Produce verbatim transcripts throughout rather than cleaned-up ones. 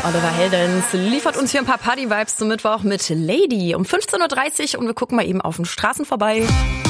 Oliver Heldens liefert uns hier ein paar Party-Vibes zum Mittwoch mit Lady um fünfzehn Uhr dreißig und wir gucken mal eben auf den Straßen vorbei.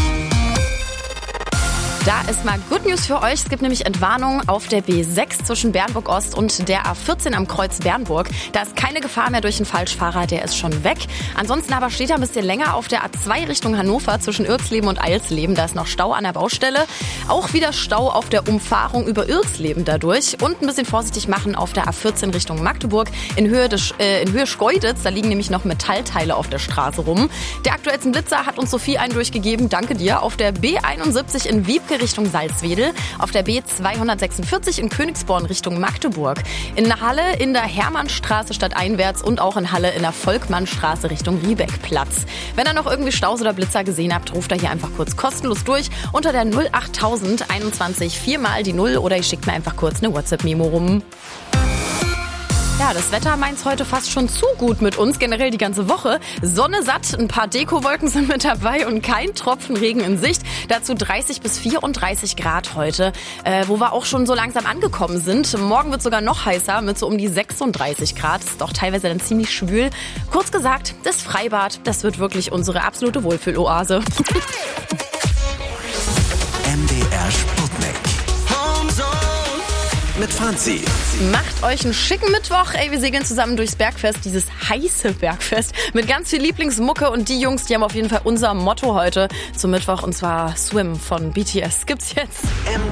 Da ist mal Good News für euch. Es gibt nämlich Entwarnung auf der B sechs zwischen Bernburg Ost und der A vierzehn am Kreuz Bernburg. Da ist keine Gefahr mehr durch einen Falschfahrer, der ist schon weg. Ansonsten aber steht er ein bisschen länger auf der A zwei Richtung Hannover zwischen Irxleben und Eilsleben. Da ist noch Stau an der Baustelle. Auch wieder Stau auf der Umfahrung über Irxleben dadurch. Und ein bisschen vorsichtig machen auf der A vierzehn Richtung Magdeburg in Höhe, des, äh, in Höhe Schkeuditz. Da liegen nämlich noch Metallteile auf der Straße rum. Der aktuellste Blitzer hat uns Sophie einen durchgegeben. Danke dir. Auf der B einundsiebzig in Wiebke Richtung Salzwedel, auf der B zweihundertsechsundvierzig in Königsborn Richtung Magdeburg, in Halle in der Hermannstraße stadteinwärts und auch in Halle in der Volkmannstraße Richtung Riebeckplatz. Wenn ihr noch irgendwie Staus oder Blitzer gesehen habt, ruft da hier einfach kurz kostenlos durch unter der null achttausend einundzwanzig viermal die Null oder ihr schickt mir einfach kurz eine WhatsApp-Memo rum. Ja, das Wetter meint's heute fast schon zu gut mit uns, generell die ganze Woche. Sonne satt, ein paar Dekowolken sind mit dabei und kein Tropfen Regen in Sicht. Dazu dreißig bis vierunddreißig Grad heute, äh, wo wir auch schon so langsam angekommen sind. Morgen wird sogar noch heißer mit so um die sechsunddreißig Grad. Ist doch teilweise dann ziemlich schwül. Kurz gesagt, das Freibad, das wird wirklich unsere absolute Wohlfühloase. M D R Sputnik. Mit Franzi. Macht euch einen schicken Mittwoch. Ey, wir segeln zusammen durchs Bergfest, dieses heiße Bergfest mit ganz viel Lieblingsmucke und die Jungs, die haben auf jeden Fall unser Motto heute zum Mittwoch und zwar Swim von B T S. Gibt's jetzt. M